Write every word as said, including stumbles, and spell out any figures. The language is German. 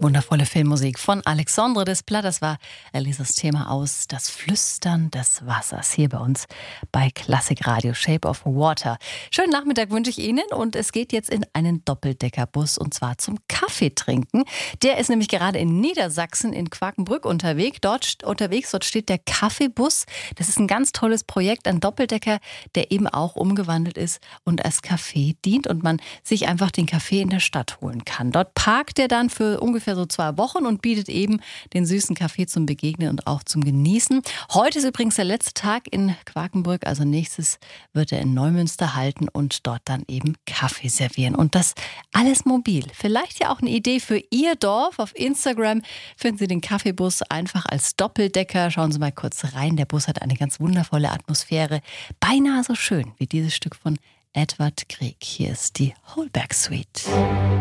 Wundervolle Filmmusik von Alexandre Desplat. Das war Elises Thema aus Das Flüstern des Wassers hier bei uns bei Klassik Radio, Shape of Water. Schönen Nachmittag wünsche ich Ihnen und es geht jetzt in einen Doppeldeckerbus und zwar zum Kaffeetrinken. Der ist nämlich gerade in Niedersachsen in Quakenbrück unterwegs. Dort, unterwegs. Dort steht der Kaffeebus. Das ist ein ganz tolles Projekt, ein Doppeldecker, der eben auch umgewandelt ist und als Café dient und man sich einfach den Kaffee in der Stadt holen kann. Dort parkt er dann für ungefähr so zwei Wochen und bietet eben den süßen Kaffee zum Begegnen und auch zum Genießen. Heute ist übrigens der letzte Tag in Quakenbrück, also nächstes wird er in Neumünster halten und dort dann eben Kaffee servieren. Und das alles mobil. Vielleicht ja auch eine Idee für Ihr Dorf. Auf Instagram finden Sie den Kaffeebus einfach als Doppeldecker. Schauen Sie mal kurz rein. Der Bus hat eine ganz wundervolle Atmosphäre. Beinahe so schön wie dieses Stück von Edvard Grieg. Hier ist die Holberg Suite.